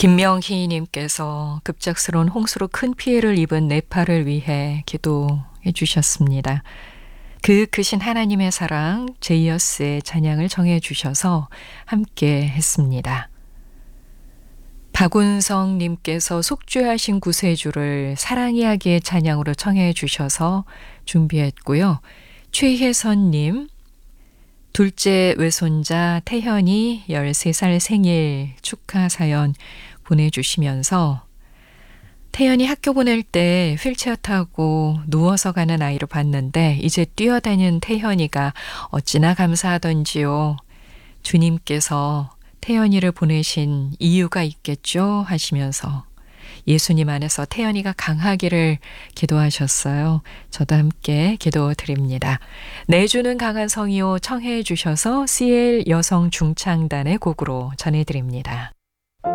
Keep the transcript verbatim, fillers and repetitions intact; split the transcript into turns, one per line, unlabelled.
김명희 님께서 급작스러운 홍수로 큰 피해를 입은 네팔을 위해 기도해 주셨습니다. 그 크신 하나님의 사랑 제이어스의 찬양을 정해 주셔서 함께 했습니다. 박운성 님께서 속죄하신 구세주를 사랑 이야기의 찬양으로 청해 주셔서 준비했고요. 최혜선 님, 둘째 외손자 태현이 열세 살 생일 축하 사연 보내주시면서 태연이 학교 보낼 때 휠체어 타고 누워서 가는 아이로 봤는데 이제 뛰어다니는 태연이가 어찌나 감사하던지요. 주님께서 태연이를 보내신 이유가 있겠죠 하시면서 예수님 안에서 태연이가 강하기를 기도하셨어요. 저도 함께 기도드립니다. 내주는 강한 성이요 청해 주셔서 씨엘 여성 중창단의 곡으로 전해드립니다.